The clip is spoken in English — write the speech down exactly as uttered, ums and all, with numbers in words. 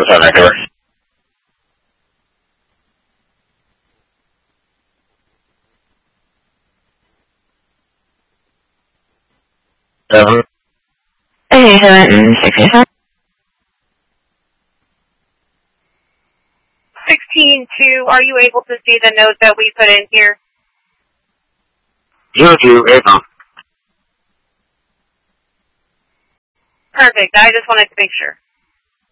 seven October. Seven. Okay, seven, six, eight, seven. sixteen two, are you able to see the note that we put in here? Zero two eight nine. Perfect, I just wanted to make sure.